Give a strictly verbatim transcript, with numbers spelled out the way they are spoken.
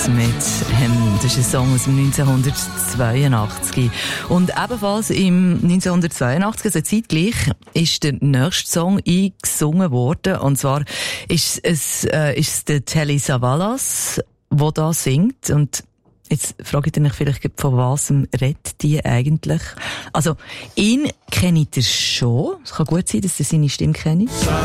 Savalas mit «Hem». Das ist ein Song aus dem neunzehnhundertzweiundachtzig. Und ebenfalls im neunzehnhundertzweiundachtzig, also zeitgleich, ist der nächste Song eingesungen worden. Und zwar ist es, äh, ist es der Telly Savalas, der da singt. Und jetzt fragt ihr euch vielleicht, von was redet die eigentlich? Also, ihn kennt ihr schon. Es kann gut sein, dass ihr seine Stimme kennt.